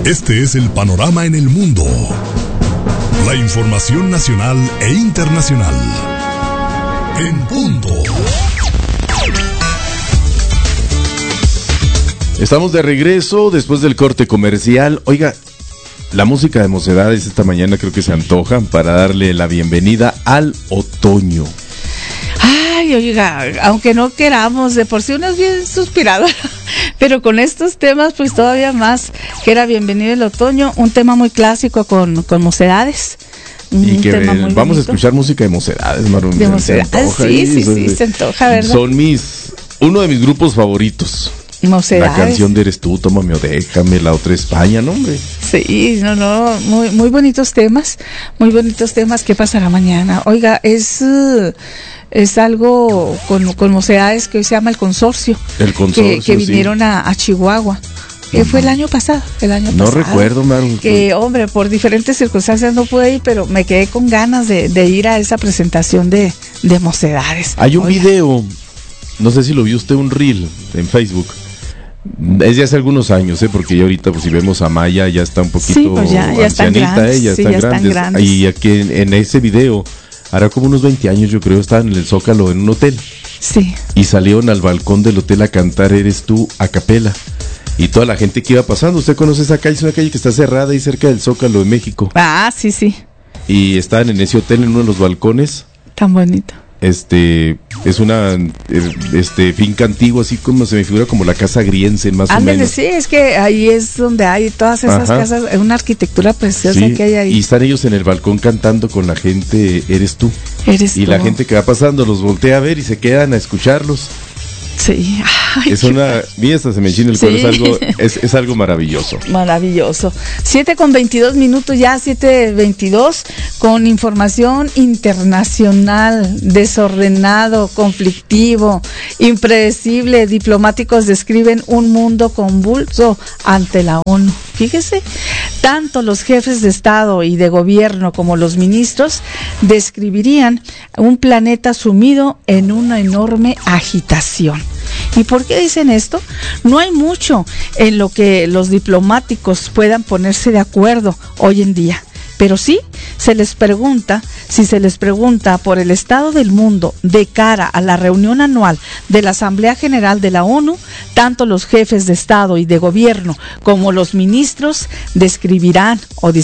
Este es el panorama en el mundo. La información nacional e internacional. En punto. Estamos de regreso después del corte comercial. Oiga, la música de Mocedades esta mañana creo que se antoja para darle la bienvenida al otoño. Ay, oiga, aunque no queramos, de por sí uno es bien suspirador, pero con estos temas pues todavía más, que era bienvenido el otoño, un tema muy clásico con Mocedades. Y que vamos a escuchar música de Mocedades, Maru. De Mocedades, sí, se antoja, ¿verdad? Son uno de mis grupos favoritos. Mocedades. La canción de Eres tú, tómame o déjame, la otra España, ¿no, hombre? Sí, muy bonitos temas, ¿qué pasará mañana? Oiga, es algo con Mocedades que hoy se llama el consorcio. El consorcio, que vinieron a Chihuahua. Fue el año pasado. No recuerdo, Maru. Que, hombre, por diferentes circunstancias no pude ir, pero me quedé con ganas de ir a esa presentación de Mocedades. Hay un video, no sé si lo vio usted, un reel en Facebook. Es de hace algunos años, porque ya ahorita, pues si vemos a Maya, ya está un poquito pues ya ancianita, ya están grandes. Y aquí en ese video, hará como unos 20 años, yo creo, estaban en el Zócalo en un hotel. Sí. Y salieron al balcón del hotel a cantar Eres tú a capela. Y toda la gente que iba pasando, usted conoce esa calle, es una calle que está cerrada ahí cerca del Zócalo en México. Ah, sí. Y estaban en ese hotel en uno de los balcones. Tan bonito. Es una finca antigua, así como se me figura como la casa Griensen, más o menos. Sí, es que ahí es donde hay todas esas casas, una arquitectura preciosa que hay ahí. Y están ellos en el balcón cantando con la gente Eres tú. Y la gente que va pasando los voltea a ver y se quedan a escucharlos. Sí. Ay, mira, hasta se me enchina el cuero, es algo maravilloso. Maravilloso. 7:22 ya, 7:22, con información internacional, desordenado, conflictivo, impredecible. Diplomáticos describen un mundo convulso ante la ONU. Fíjese, tanto los jefes de Estado y de gobierno como los ministros describirían un planeta sumido en una enorme agitación. ¿Y por qué dicen esto? No hay mucho en lo que los diplomáticos puedan ponerse de acuerdo hoy en día. Pero sí, si se les pregunta por el estado del mundo de cara a la reunión anual de la Asamblea General de la ONU, tanto los jefes de Estado y de Gobierno como los ministros describirían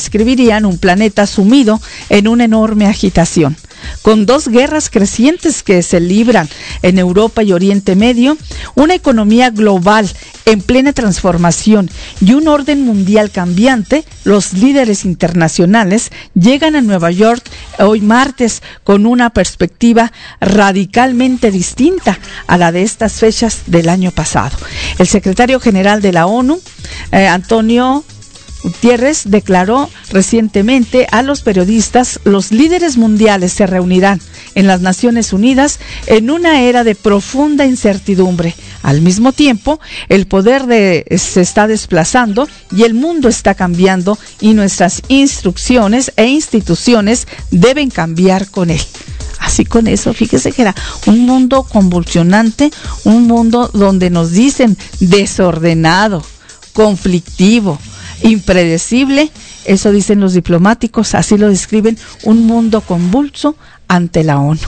un planeta sumido en una enorme agitación. Con dos guerras crecientes que se libran en Europa y Oriente Medio, una economía global en plena transformación y un orden mundial cambiante, los líderes internacionales llegan a Nueva York hoy martes con una perspectiva radicalmente distinta a la de estas fechas del año pasado. El secretario general de la ONU, Antonio Gutiérrez, declaró recientemente a los periodistas: los líderes mundiales se reunirán en las Naciones Unidas en una era de profunda incertidumbre. Al mismo tiempo, el poder se está desplazando y el mundo está cambiando, y nuestras instrucciones e instituciones deben cambiar con él. Así con eso, fíjese que era un mundo convulsionante, un mundo donde nos dicen desordenado, conflictivo, impredecible. Eso dicen los diplomáticos, así lo describen, un mundo convulso ante la ONU.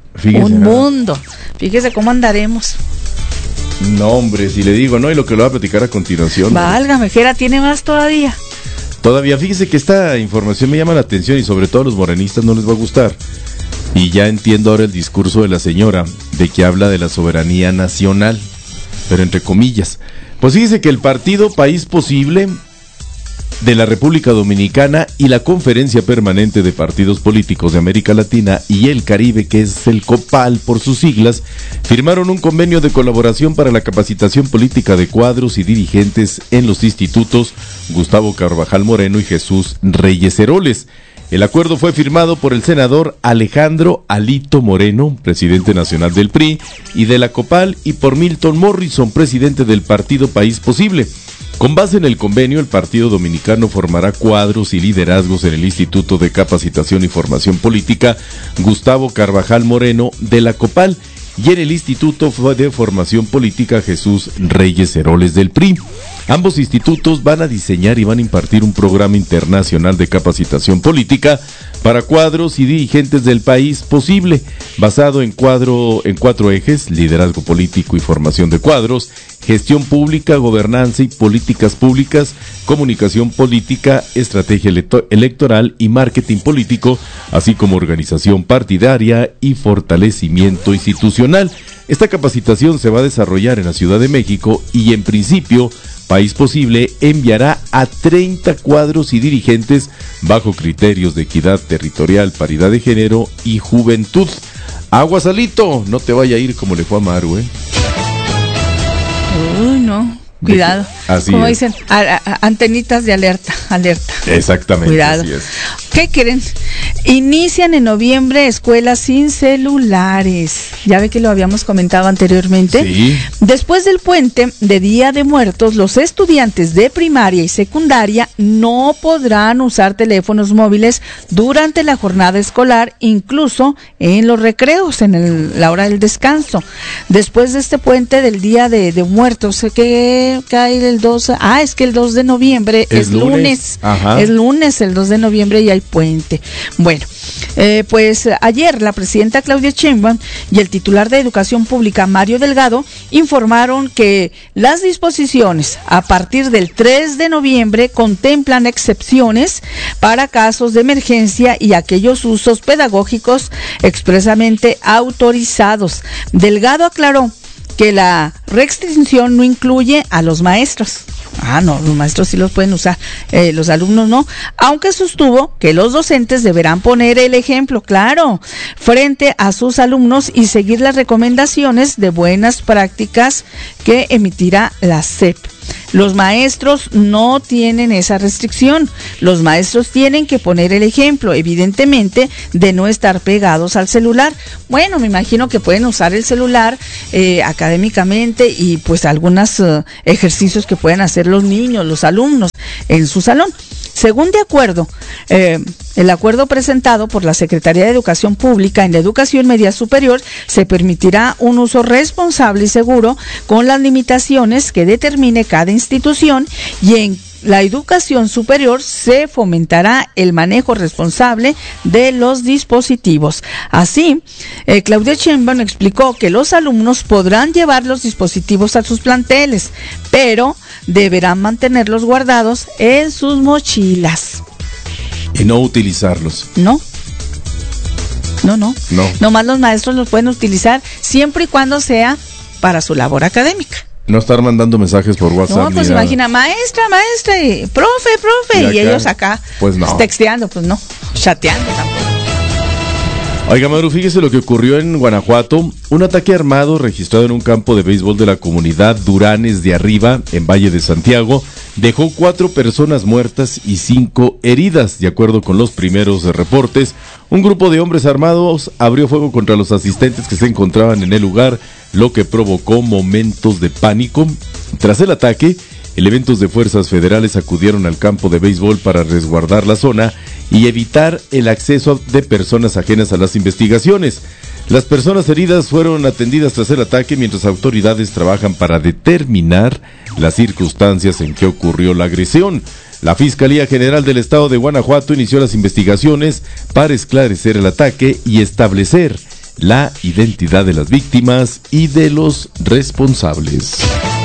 Mundo. Fíjese cómo andaremos. No, hombre, si le digo, no, y lo que lo voy a platicar a continuación. Válgame, Jera, ¿tiene más todavía? Todavía, fíjese que esta información me llama la atención y sobre todo a los morenistas no les va a gustar. Y ya entiendo ahora el discurso de la señora, de que habla de la soberanía nacional, pero entre comillas. Pues fíjese que el partido País Posible de la República Dominicana y la Conferencia Permanente de Partidos Políticos de América Latina y el Caribe, que es el COPAL por sus siglas, firmaron un convenio de colaboración para la capacitación política de cuadros y dirigentes en los institutos Gustavo Carvajal Moreno y Jesús Reyes Heroles. El acuerdo fue firmado por el senador Alejandro Alito Moreno, presidente nacional del PRI y de la COPAL, y por Milton Morrison, presidente del partido País Posible. Con base en el convenio, el Partido Dominicano formará cuadros y liderazgos en el Instituto de Capacitación y Formación Política Gustavo Carvajal Moreno de la COPAL y en el Instituto de Formación Política Jesús Reyes Heroles del PRI. Ambos institutos van a diseñar y van a impartir un programa internacional de capacitación política para cuadros y dirigentes del país posible, basado en 4 ejes: liderazgo político y formación de cuadros, gestión pública, gobernanza y políticas públicas, comunicación política, estrategia electoral y marketing político, así como organización partidaria y fortalecimiento institucional. Esta capacitación se va a desarrollar en la Ciudad de México y, en principio, País Posible enviará a 30 cuadros y dirigentes bajo criterios de equidad territorial, paridad de género y juventud. Aguas, Alito, no te vaya a ir como le fue a Maru, ¿eh? Uy, no. Cuidado. Así como es. dicen, antenitas de alerta. Exactamente. Cuidado. Así es. ¿Qué quieren? Inician en noviembre escuelas sin celulares. Ya ve que lo habíamos comentado anteriormente. Sí. Después del puente de Día de Muertos, los estudiantes de primaria y secundaria no podrán usar teléfonos móviles durante la jornada escolar, incluso en los recreos, en la hora del descanso. Después de este puente del Día de Muertos, ¿qué cae el 2? Es que el 2 de noviembre es lunes. Ajá. Es lunes, el 2 de noviembre, y hay puente. Bueno, pues ayer la presidenta Claudia Sheinbaum y el titular de Educación Pública, Mario Delgado, informaron que las disposiciones a partir del 3 de noviembre contemplan excepciones para casos de emergencia y aquellos usos pedagógicos expresamente autorizados. Delgado aclaró que la restricción no incluye a los maestros. No, los maestros sí los pueden usar, los alumnos no, aunque sostuvo que los docentes deberán poner el ejemplo, claro, frente a sus alumnos y seguir las recomendaciones de buenas prácticas que emitirá la SEP. Los maestros no tienen esa restricción. Los maestros tienen que poner el ejemplo, evidentemente, de no estar pegados al celular. Bueno, me imagino que pueden usar el celular académicamente y pues algunos ejercicios que pueden hacer los niños, los alumnos en su salón. Según el acuerdo presentado por la Secretaría de Educación Pública, en la educación media superior se permitirá un uso responsable y seguro con las limitaciones que determine cada institución, y en la educación superior se fomentará el manejo responsable de los dispositivos. Así, Claudia Sheinbaum explicó que los alumnos podrán llevar los dispositivos a sus planteles, pero deberán mantenerlos guardados en sus mochilas. Y no utilizarlos. No. Nomás los maestros los pueden utilizar siempre y cuando sea para su labor académica. No estar mandando mensajes por WhatsApp. No, pues imagina, maestra, y profe, y ellos acá, pues no, texteando, pues no, chateando tampoco. Oiga, Maru, fíjese lo que ocurrió en Guanajuato. Un ataque armado registrado en un campo de béisbol de la comunidad Duranes de Arriba, en Valle de Santiago, dejó 4 personas muertas y 5 heridas. De acuerdo con los primeros reportes, un grupo de hombres armados abrió fuego contra los asistentes que se encontraban en el lugar, lo que provocó momentos de pánico. Tras el ataque, elementos de fuerzas federales acudieron al campo de béisbol para resguardar la zona y evitar el acceso de personas ajenas a las investigaciones. Las personas heridas fueron atendidas tras el ataque, mientras autoridades trabajan para determinar las circunstancias en que ocurrió la agresión. La Fiscalía General del Estado de Guanajuato inició las investigaciones para esclarecer el ataque y establecer la identidad de las víctimas y de los responsables.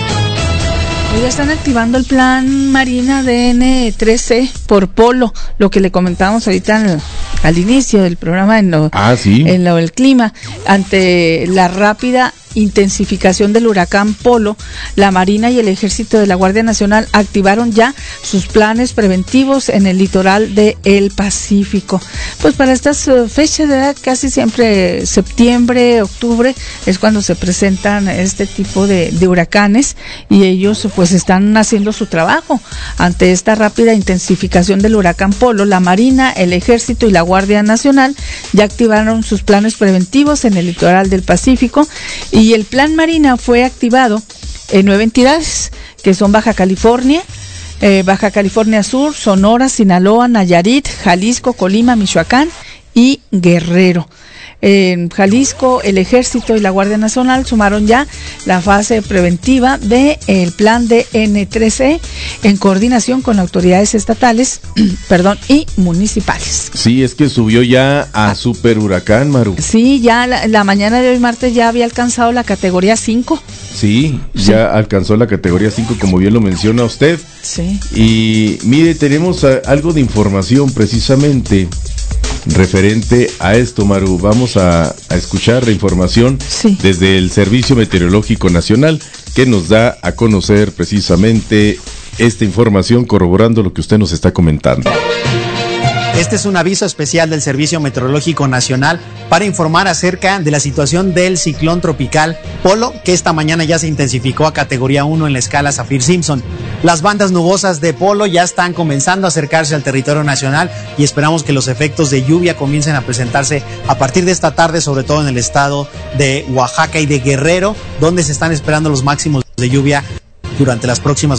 Ya están activando el plan Marina DN13 por polo, lo que le comentábamos ahorita al inicio del programa en lo del clima. Ante la rápida intensificación del huracán Polo, la Marina y el Ejército de la Guardia Nacional activaron ya sus planes preventivos en el litoral del Pacífico. Pues para estas fechas de edad, casi siempre septiembre, octubre, es cuando se presentan este tipo de huracanes, y ellos pues están haciendo su trabajo. Ante esta rápida intensificación del huracán Polo, la Marina, el Ejército y la Guardia Nacional ya activaron sus planes preventivos en el litoral del Pacífico, y el plan Marina fue activado en 9 entidades, que son Baja California Sur, Sonora, Sinaloa, Nayarit, Jalisco, Colima, Michoacán y Guerrero. En Jalisco, el Ejército y la Guardia Nacional sumaron ya la fase preventiva del plan de N3E en coordinación con autoridades estatales y municipales. Sí, es que subió ya a super huracán, Maru. Sí, ya la mañana de hoy martes ya había alcanzado la categoría 5. Sí, ya alcanzó la categoría 5, como bien lo menciona usted. Sí. Y mire, tenemos algo de información precisamente referente a esto, Maru. Vamos a escuchar la información desde el Servicio Meteorológico Nacional, que nos da a conocer precisamente esta información, corroborando lo que usted nos está comentando. Este es un aviso especial del Servicio Meteorológico Nacional para informar acerca de la situación del ciclón tropical Polo, que esta mañana ya se intensificó a categoría 1 en la escala Saffir-Simpson. Las bandas nubosas de Polo ya están comenzando a acercarse al territorio nacional y esperamos que los efectos de lluvia comiencen a presentarse a partir de esta tarde, sobre todo en el estado de Oaxaca y de Guerrero, donde se están esperando los máximos de lluvia durante las próximas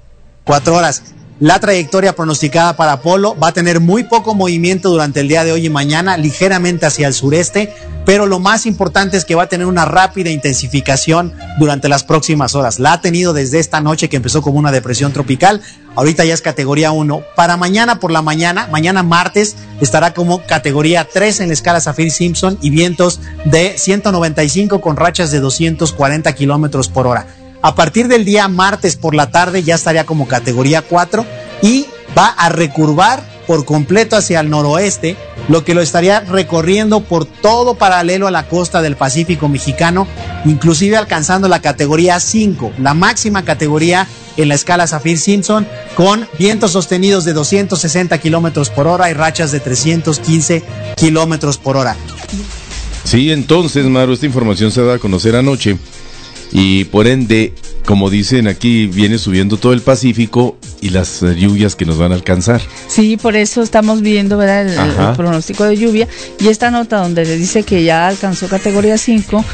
24 horas. La trayectoria pronosticada para Polo va a tener muy poco movimiento durante el día de hoy y mañana, ligeramente hacia el sureste, pero lo más importante es que va a tener una rápida intensificación durante las próximas horas. La ha tenido desde esta noche, que empezó como una depresión tropical, ahorita ya es categoría 1. Para mañana por la mañana martes, estará como categoría 3 en la escala Saffir-Simpson y vientos de 195 con rachas de 240 kilómetros por hora. A partir del día martes por la tarde ya estaría como categoría 4 y va a recurvar por completo hacia el noroeste, lo que lo estaría recorriendo por todo paralelo a la costa del Pacífico mexicano, inclusive alcanzando la categoría 5, la máxima categoría en la escala Saffir-Simpson, con vientos sostenidos de 260 kilómetros por hora y rachas de 315 kilómetros por hora. Sí, entonces, Maru, esta información se da a conocer anoche. Y por ende, como dicen aquí, viene subiendo todo el Pacífico y las lluvias que nos van a alcanzar. Sí, por eso estamos viendo, ¿verdad?, el pronóstico de lluvia. Y esta nota donde le dice que ya alcanzó categoría 5,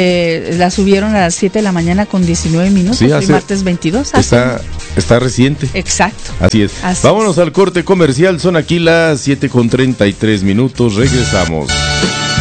la subieron a las 7 de la mañana con 19 minutos, sí, martes 22. Está reciente. Exacto. Así es. Vámonos al corte comercial, son aquí las 7:33. Regresamos.